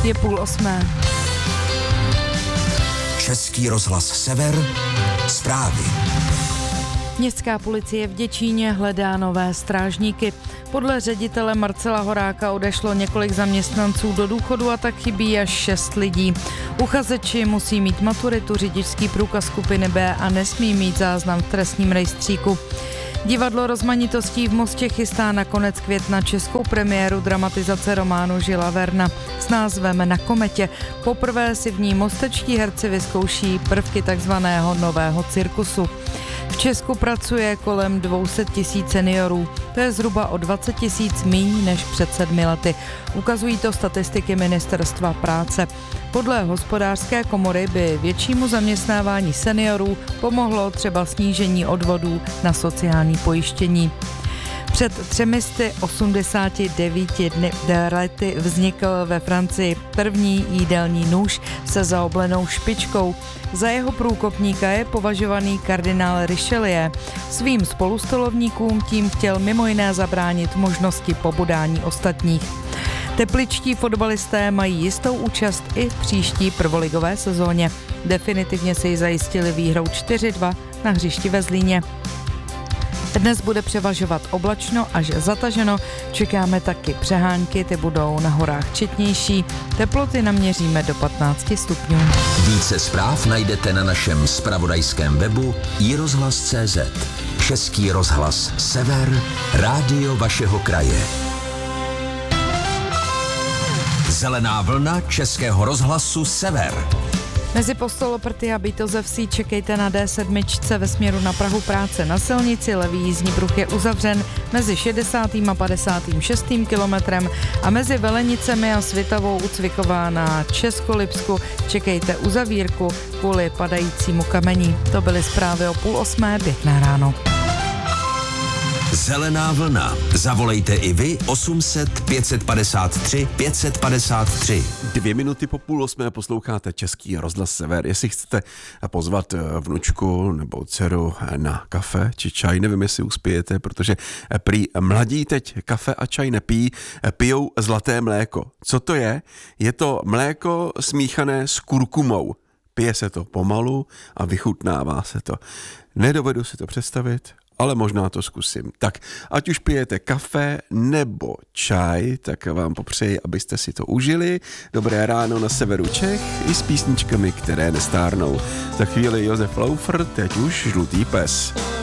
Je 7:30. Český rozhlas Sever, zprávy. Městská policie v Děčíně hledá nové strážníky. Podle ředitele Marcela Horáka odešlo několik zaměstnanců do důchodu a tak chybí až 6 lidí. Uchazeči musí mít maturitu, řidičský průkaz skupiny B a nesmí mít záznam v trestním rejstříku. Divadlo Rozmanitostí v Mostě chystá na konec května českou premiéru dramatizace románu Žila Verna s názvem Na kometě. Poprvé si v ní mostečtí herci vyzkouší prvky takzvaného nového cirkusu. V Česku pracuje kolem 200 000 seniorů. To je zhruba o 20 000 míň než před 7 lety. Ukazují to statistiky Ministerstva práce. Podle Hospodářské komory by většímu zaměstnávání seniorů pomohlo třeba snížení odvodů na sociální pojištění. Před 389 lety vznikl ve Francii první jídelní nůž se zaoblenou špičkou. Za jeho průkopníka je považovaný kardinál Richelieu. Svým spolustolovníkům tím chtěl mimo jiné zabránit možnosti pobodání ostatních. Tepličtí fotbalisté mají jistou účast i v příští prvoligové sezóně. Definitivně si ji zajistili výhrou 4-2 na hřišti ve Zlíně. Dnes bude převažovat oblačno až zataženo, čekáme taky přehánky, ty budou na horách četnější, teploty naměříme do 15 stupňů. Více zpráv najdete na našem zpravodajském webu iRozhlas.cz. Český rozhlas Sever, rádio vašeho kraje. Zelená vlna Českého rozhlasu Sever. Mezi Postoloprty a Bítozevsí čekejte na D7 ve směru na Prahu práce na silnici. Levý jízdní pruh je uzavřen mezi 60. a 56. kilometrem a mezi Velenicemi a Svitavou u Cvikova na Českolipsku čekejte uzavírku kvůli padajícímu kamení. To byly zprávy o 7:30. Pěkné ráno. Zelená vlna. Zavolejte i vy 800 553 553. 2 minuty po 7:30 posloucháte Český rozhlas Sever. Jestli chcete pozvat vnučku nebo dceru na kafe či čaj, nevím, jestli uspějete, protože prý mladí teď kafe a čaj nepijí, pijou zlaté mléko. Co to je? Je to mléko smíchané s kurkumou. Pije se to pomalu a vychutnává se to. Nedovedu si to představit, ale možná to zkusím. Tak, ať už pijete kafe nebo čaj, tak vám popřeji, abyste si to užili. Dobré ráno na severu Čech i s písničkami, které nestárnou. Za chvíli Josef Laufer, teď už Žlutý pes.